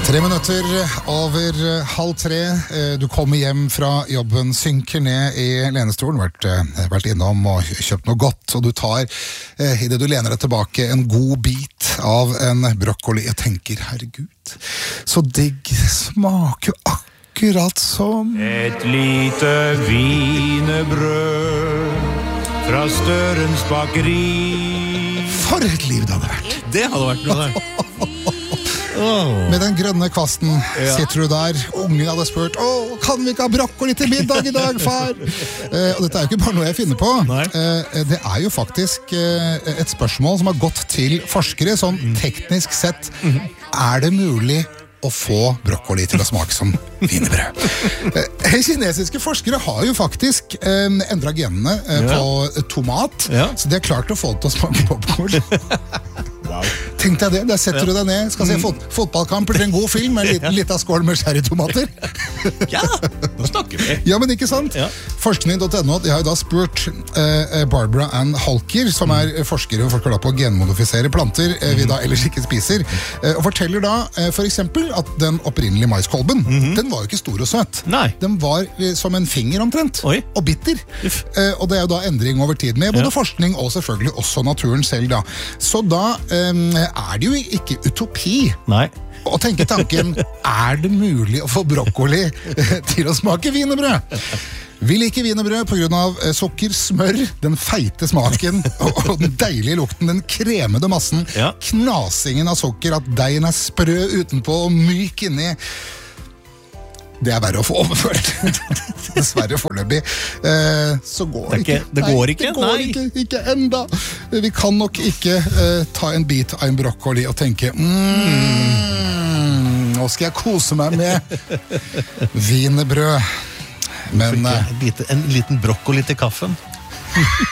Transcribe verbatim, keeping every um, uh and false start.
Tre minutter over halv tre. Du kommer hjem fra jobben, synker ned i lenestolen, vært, vært innom og kjøpt noe godt, og du tar, i det du lener deg tilbake, en god bit av en brokkoli. Jeg tenker, herregud, så digg, smaker akkurat som et lite wienerbrød fra Størens bakeri. For et liv det hadde vært. Det hadde vært noe der. Oh. Med den grønne kvasten ja. Sitter du der. Ungen hadde spurt, åh, kan vi ikke ha brokkoli til middag i dag, far? eh, og dette er jo ikke bare noe jeg finner på. eh, Det er jo faktisk eh, et spørsmål som har gått til forskere. Sånn teknisk sett, mm. er det mulig å få brokkoli til å smake som wienerbrød? eh, Kinesiske forskere har jo faktisk eh, endret genene eh, ja. På tomat, ja. Så de har klart å få det til å smake popcorn. Wow. Tenk deg det, der setter ja. Du deg ned, skal se fot fotballkamper til en god film med en liten, liten skål med cherrytomater. Ja, nå snakker vi. Ja, men ikke sant? Ja. Forskning punktum no, de har jo da spurt uh, Barbara Ann Holker, som er forskere og forsker da på å genmodifisere planter uh, vi da ellers ikke spiser, uh, og forteller da uh, for eksempel at den opprinnelige maiskolben, mm-hmm. den var jo ikke stor og søt. Nei. Den var uh, som en finger omtrent, Oi. Og bitter. Uh, og det er jo da endring over tid med både ja. Forskning og selvfølgelig også naturen selv da. Så da um, er det jo ikke utopi. Nei. Og tenke tanken, er det mulig å få brokkoli til å smake wienerbrød? Vi liker wienerbrød på grunn av sukker, smør, den feite smaken og den deilige lukten, den kremede massen, ja. Knasingen av sukker, at deigen er sprø utenpå og myk inni. Det er verre å få overført. Dessverre foreløpig. Eh, så går det, det ikke. Det går ikke? Nei, det går Nei. ikke, ikke enda. Vi kan nok ikke eh, ta en bit av en brokkoli og tenke mm, nå skal jeg kose meg med wienerbrød. Men en, bite, en liten brokkoli til kaffen.